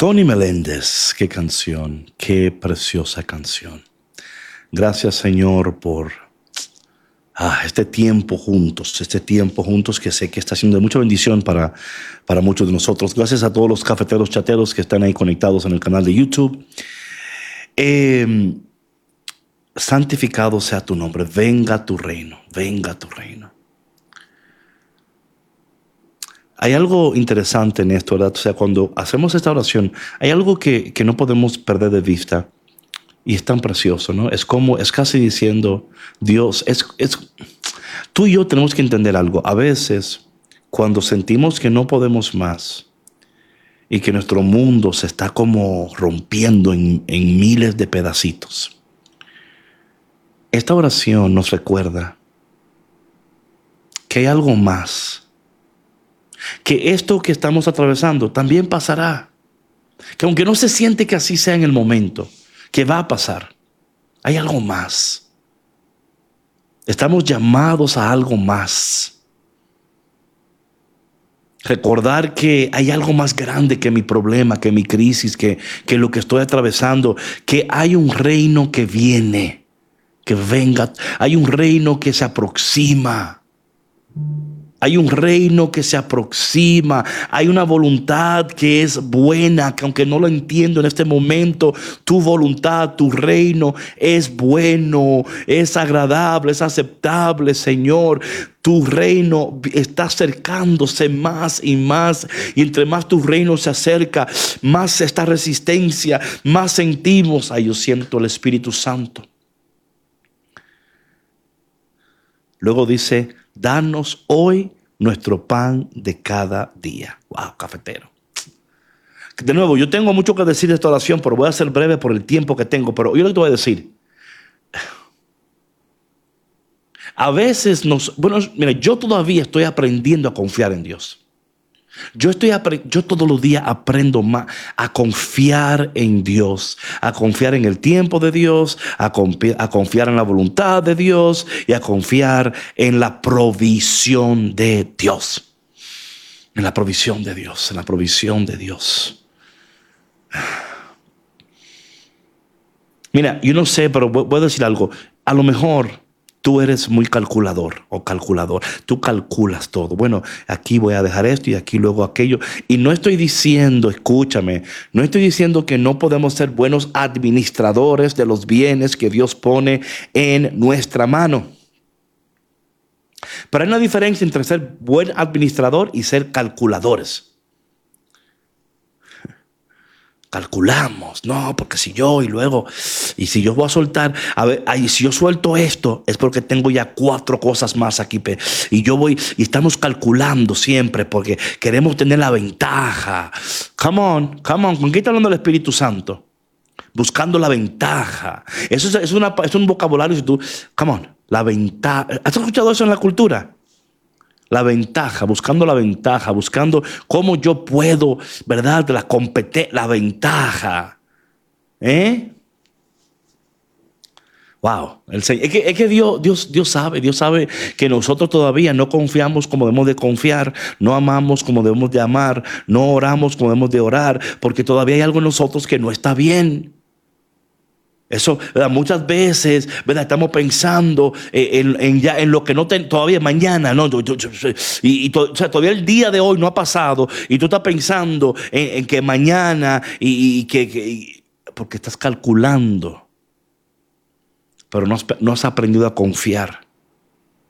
Tony Meléndez, qué canción, qué preciosa canción. Gracias, Señor, por este tiempo juntos que sé que está siendo de mucha bendición para muchos de nosotros. Gracias a todos los cafeteros chateros que están ahí conectados en el canal de YouTube. Santificado sea tu nombre, venga tu reino, venga tu reino. Hay algo interesante en esto, ¿verdad? O sea, cuando hacemos esta oración, hay algo que no podemos perder de vista y es tan precioso, ¿no? Es casi diciendo, Dios, tú y yo tenemos que entender algo. A veces, cuando sentimos que no podemos más y que nuestro mundo se está como rompiendo en miles de pedacitos, esta oración nos recuerda que hay algo más. Que esto que estamos atravesando también pasará. Que aunque no se siente que así sea en el momento, que va a pasar, hay algo más. Estamos llamados a algo más. Recordar que hay algo más grande que mi problema, que mi crisis, que lo que estoy atravesando. Que hay un reino que viene, que venga. Hay un reino que se aproxima. Hay un reino que se aproxima. Hay una voluntad que es buena, que aunque no lo entiendo en este momento, tu voluntad, tu reino es bueno, es agradable, es aceptable, Señor. Tu reino está acercándose más y más. Y entre más tu reino se acerca, más esta resistencia, más sentimos. Ay, yo siento el Espíritu Santo. Luego dice, danos hoy nuestro pan de cada día. Wow, cafetero. De nuevo, yo tengo mucho que decir de esta oración, pero voy a ser breve por el tiempo que tengo. Pero yo lo que te voy a decir. A veces mira, yo todavía estoy aprendiendo a confiar en Dios. Yo todos los días aprendo más a confiar en Dios, a confiar en el tiempo de Dios, a confiar en la voluntad de Dios y a confiar en la provisión de Dios. En la provisión de Dios, en la provisión de Dios. Mira, yo no sé, pero voy a decir algo. A lo mejor tú eres muy calculador o calculador. Tú calculas todo. Bueno, aquí voy a dejar esto y aquí luego aquello. Y no estoy diciendo, escúchame, no estoy diciendo que no podemos ser buenos administradores de los bienes que Dios pone en nuestra mano. Pero hay una diferencia entre ser buen administrador y ser calculadores. Calculamos, no, porque si yo y luego, y si yo voy a soltar, a ver, si yo suelto esto, es porque tengo ya 4 cosas más aquí, y yo voy, y estamos calculando siempre porque queremos tener la ventaja. Come on, ¿con quién está hablando el Espíritu Santo? Buscando la ventaja. Eso es un vocabulario, si tú, come on, la ventaja. ¿Has escuchado eso en la cultura? La ventaja, buscando la ventaja, buscando cómo yo puedo, ¿verdad? La ventaja. Wow. Es que Dios sabe que nosotros todavía no confiamos como debemos de confiar, no amamos como debemos de amar, no oramos como debemos de orar, porque todavía hay algo en nosotros que no está bien. Eso, ¿verdad? Muchas veces, ¿verdad? Estamos pensando en lo que no todavía mañana, ¿no? O sea, todavía el día de hoy no ha pasado y tú estás pensando en que mañana porque estás calculando, pero no has aprendido a confiar.